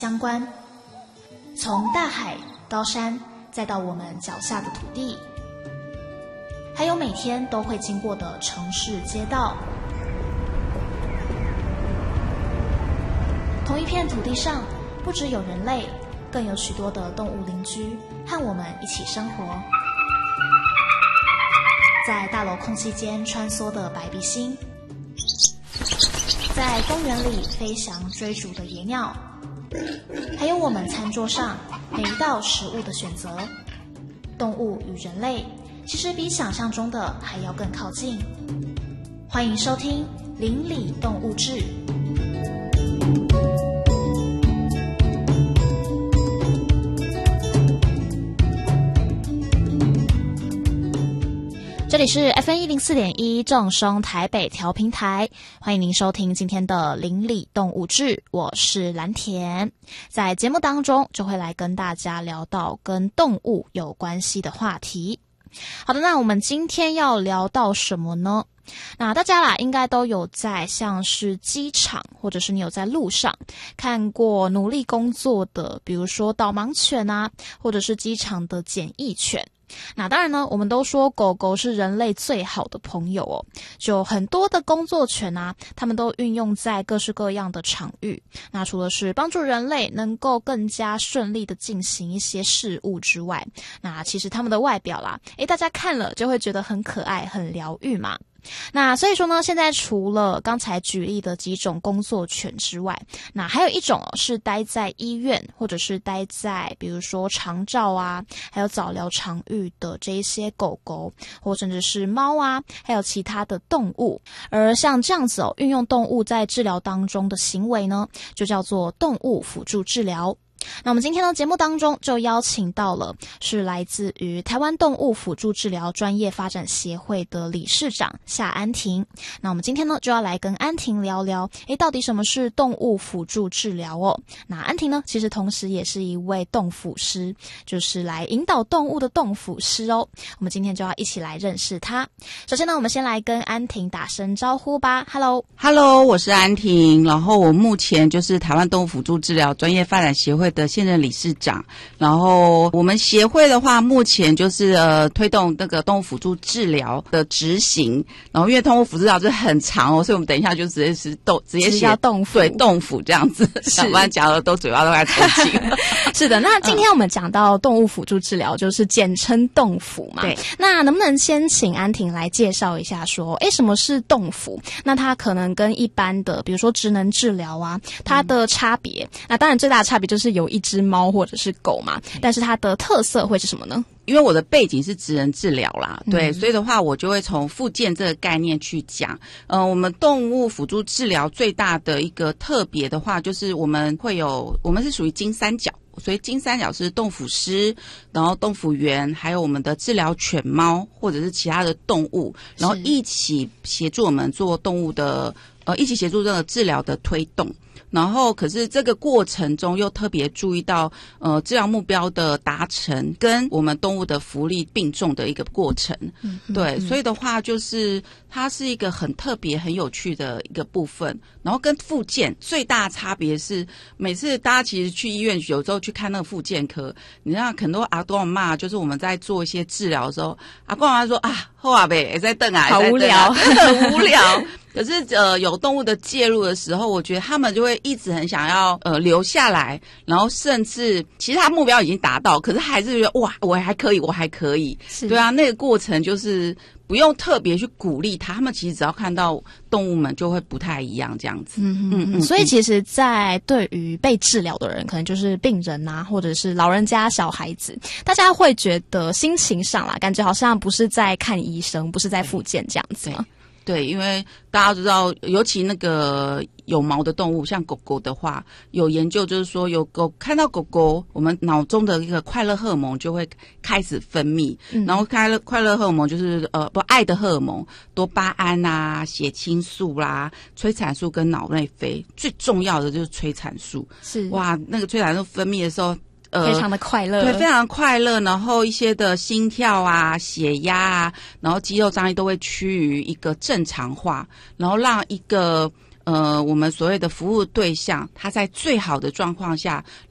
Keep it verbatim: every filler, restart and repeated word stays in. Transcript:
相关，从大海、高山，再到我们脚下的土地，还有每天都会经过的城市街道。同一片土地上，不只有人类，更有许多的动物邻居和我们一起生活。在大楼空隙间穿梭的白鼻星，在公园里飞翔追逐的野鸟，还有我们餐桌上每一道食物的选择。动物与人类其实比想象中的还要更靠近。欢迎收听《邻里动物志》。这里是 F M 一零四点一 正声台北调频台，欢迎您收听今天的邻里动物志，我是蓝田。在节目当中就会来跟大家聊到跟动物有关系的话题。好的，那我们今天要聊到什么呢？那大家啦应该都有在像是机场或者是你有在路上看过努力工作的，比如说导盲犬啊，或者是机场的检疫犬。那当然呢，我们都说狗狗是人类最好的朋友哦，就很多的工作犬啊，他们都运用在各式各样的场域。那除了是帮助人类能够更加顺利的进行一些事务之外，那其实他们的外表啦，诶，大家看了就会觉得很可爱很疗愈嘛。那所以说呢，现在除了刚才举例的几种工作犬之外，那还有一种哦，是待在医院或者是待在比如说长照啊，还有早疗场域的这一些狗狗，或甚至是猫啊，还有其他的动物。而像这样子哦，运用动物在治疗当中的行为呢，就叫做动物辅助治疗。那我们今天的节目当中就邀请到了是来自于台湾动物辅助治疗专业发展协会的理事长夏安婷。那我们今天呢就要来跟安婷聊聊，诶，到底什么是动物辅助治疗哦？那安婷呢，其实同时也是一位动辅师，就是来引导动物的动辅师哦。我们今天就要一起来认识她。首先呢，我们先来跟安婷打声招呼吧。Hello， Hello， 我是安婷，然后我目前就是台湾动物辅助治疗专业发展协会的现任理事长。然后我们协会的话，目前就是呃推动那个动物辅助治疗的执行。然后因为动物辅助治疗是很长哦，所以我们等一下就直接是动直接写动辅， 对动辅这样子，要不然讲的都嘴巴都快抽筋了。 是的，那今天我们讲到动物辅助治疗，就是简称动辅嘛。对，那能不能先请安婷来介绍一下，说，诶，什么是动辅？那它可能跟一般的，比如说职能治疗啊，它的差别？嗯、那当然最大的差别就是有一只猫或者是狗嘛，但是它的特色会是什么呢？ 因为我的背景是职能治疗啦，对、嗯，所以的话我就会从复健这个概念去讲。呃，我们动物辅助治疗最大的一个特别的话，就是我们会有，我们是属于金三角。所以金三角是动辅师，然后动辅员，还有我们的治疗犬猫或者是其他的动物，然后一起协助我们做动物的呃，一起协助这个治疗的推动。然后可是这个过程中又特别注意到呃治疗目标的达成跟我们动物的福利并重的一个过程。嗯、对、嗯、所以的话就是它是一个很特别很有趣的一个部分。然后跟复健最大的差别是，每次大家其实去医院有时候去看那个复健科，你看很多阿公阿嬷，就是我们在做一些治疗的时候，阿公阿嬷说啊好啊呗，也在瞪啊， 好无聊， 真的很无聊。可是呃有动物的介入的时候，我觉得他们就会一直很想要呃留下来，然后甚至其实他目标已经达到，可是还是觉得哇我还可以我还可以。对啊，那个过程就是不用特别去鼓励他，他们其实只要看到动物们就会不太一样这样子。 嗯嗯嗯。所以其实在对于被治疗的人，可能就是病人啊，或者是老人家小孩子，大家会觉得心情上啦，感觉好像不是在看医生，不是在复健这样子吗？ 对，因为大家知道，尤其那个有毛的动物，像狗狗的话，有研究就是说，有狗看到狗狗，我们脑中的一个快乐荷尔蒙就会开始分泌，嗯、然后快乐快乐荷尔蒙就是呃不爱的荷尔蒙，多巴胺啊、血清素啦、啊、催产素跟脑内啡，最重要的就是催产素。是哇，那个催产素分泌的时候。 呃，非常的快乐， 对，非常快乐。然后一些的心跳啊、血压啊，然后肌肉张力都会趋于一个正常化，然后让一个呃我们所谓的服务对象，他在最好的状况下